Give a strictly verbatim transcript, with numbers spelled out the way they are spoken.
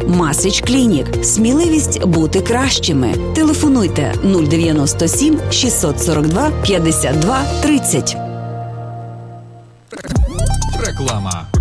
Масич Клінік. Сміливість бути кращими. Телефонуйте нуль дев'яносто сім шістсот сорок два п'ятдесят два тридцять. Реклама.